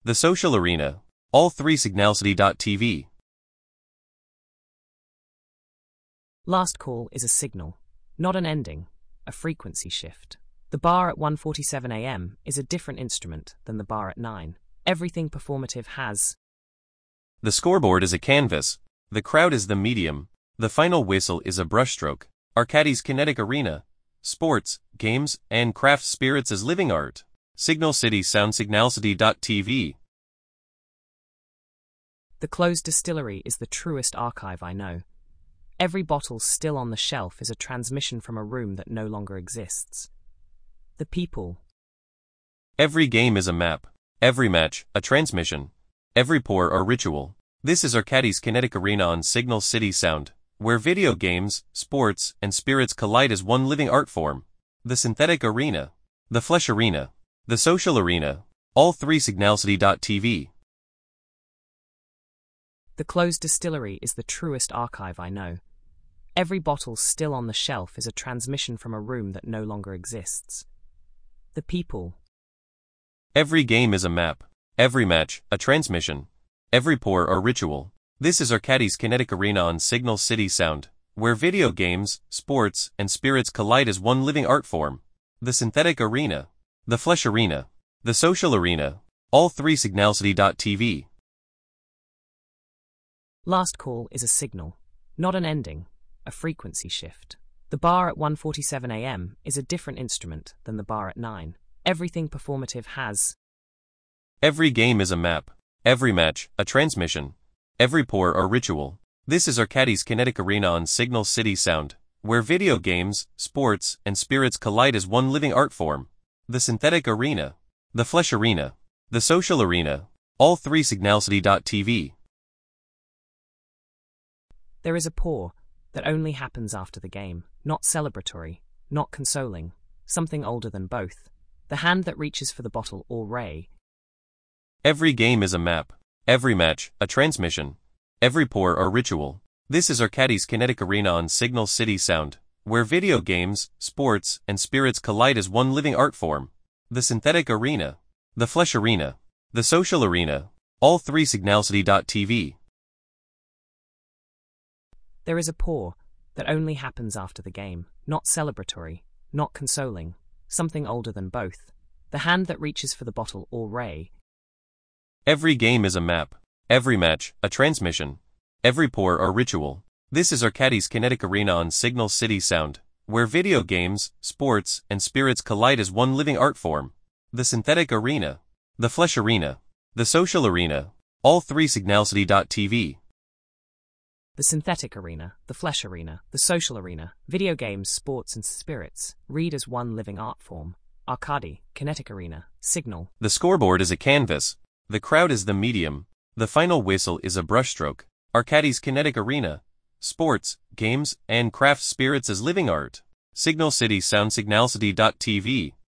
The Social Arena. All 3 Signalcity.tv. Last call is a signal, not an ending, a frequency shift. The bar at 1:47 a.m. is a different instrument than the bar at 9. Everything performative has. The scoreboard is a canvas. The crowd is the medium. The final whistle is a brushstroke. Arcadis Kinetic Arena. Sports, games, and craft spirits as living art. Signal City Sound Signalcity.tv. The closed distillery is the truest archive I know. Every bottle still on the shelf is a transmission from a room that no longer exists. The people. Every game is a map. Every match, a transmission. Every pour a ritual. This is Arcadis Kinetic Arena on Signal City Sound, where video games, sports, and spirits collide as one living art form. The Synthetic Arena. The Flesh Arena. The Social Arena. All 3 Signalcity.tv. The closed distillery is the truest archive I know. Every bottle still on the shelf is a transmission from a room that no longer exists. The people. Every game is a map. Every match, a transmission. Every pour a ritual. This is Arcadis Kinetic Arena on Signal City Sound, where video games, sports, and spirits collide as one living art form. The Synthetic Arena. The Flesh Arena. The Social Arena. All 3 Signalcity.tv. Last call is a signal, not an ending, a frequency shift. The bar at 1:47 a.m. is a different instrument than the bar at 9. Everything performative has. Every game is a map. Every match, a transmission. Every pour a ritual. This is Arcadis Kinetic Arena on Signal City Sound, where video games, sports, and spirits collide as one living art form. The Synthetic Arena. The Flesh Arena. The Social Arena. All 3 Signalcity.tv. There is a pour that only happens after the game, not celebratory, not consoling, something older than both. The hand that reaches for the bottle or ray. Every game is a map. Every match, a transmission. Every pour a ritual. This is Arcadis Kinetic Arena on Signal City Sound, where video games, sports, and spirits collide as one living art form. The Synthetic Arena. The Flesh Arena. The Social Arena. All 3 Signalcity.tv. There is a pour that only happens after the game, not celebratory, not consoling, something older than both. The hand that reaches for the bottle or ray. Every game is a map. Every match, a transmission. Every pour a ritual. This is Arcadis Kinetic Arena on Signal City Sound, where video games, sports, and spirits collide as one living art form. The Synthetic Arena. The Flesh Arena. The Social Arena. All 3 Signalcity.tv. The Synthetic Arena, the Flesh Arena, the Social Arena, video games, sports, and spirits, read as one living art form. Arcadi, Kinetic Arena, Signal. The scoreboard is a canvas. The crowd is the medium. The final whistle is a brushstroke. Arcadis Kinetic Arena. Sports, games, and craft spirits as living art. Signal City Sound Signalcity.tv.